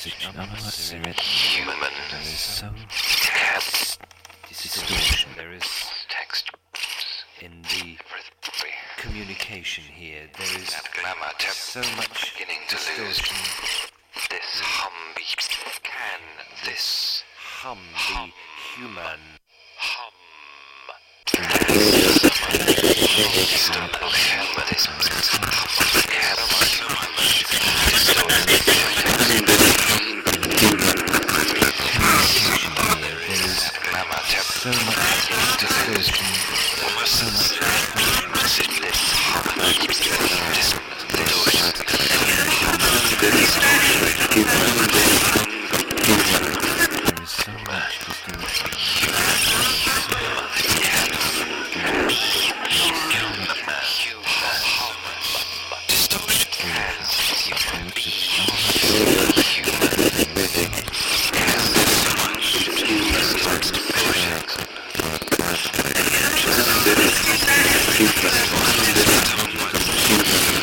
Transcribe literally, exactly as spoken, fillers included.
human. There is so much distortion. There is text in the communication here. There is so much distortion. This hum be can this hum be human? Hum. So much distortion, so much